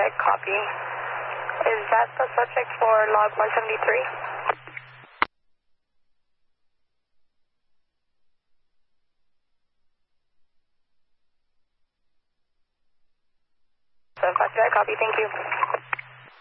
Pacific, copy. Is that the subject for log 173? So, Pacific, copy, thank you.